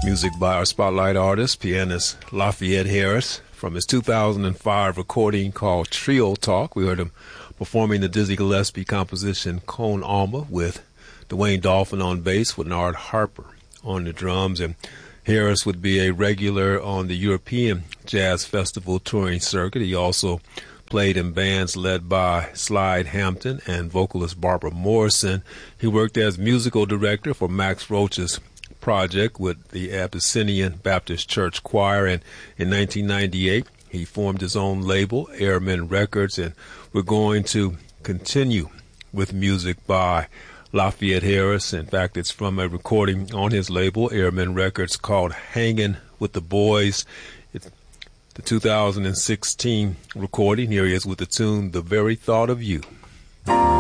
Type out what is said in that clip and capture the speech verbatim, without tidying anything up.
Music by our spotlight artist, pianist Lafayette Harris, from his two thousand five recording called Trio Talk. We heard him performing the Dizzy Gillespie composition Cone Alma with Dwayne Dolphin on bass with Nard Harper on the drums. And Harris would be a regular on the European Jazz Festival touring circuit. He also played in bands led by Slide Hampton and vocalist Barbara Morrison. He worked as musical director for Max Roach's project with the Abyssinian Baptist Church Choir, and in nineteen ninety-eight he formed his own label, Airmen Records, and we're going to continue with music by Lafayette Harris. In fact, it's from a recording on his label, Airmen Records, called Hanging with the Boys. It's the two thousand sixteen recording. Here he is with the tune The Very Thought of You.